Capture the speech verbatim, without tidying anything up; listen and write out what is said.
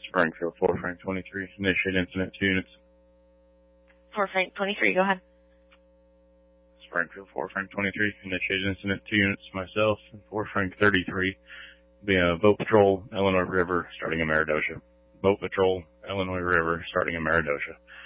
Springfield, four Frank twenty-three. Initiate incident two units. four Frank twenty-three, go ahead. Springfield, four Frank twenty-three. Initiate incident two units. Myself and four Frank thirty-three. Be a boat patrol, Illinois River, starting in Meridosha. Boat patrol, Illinois River, starting in Meridosha.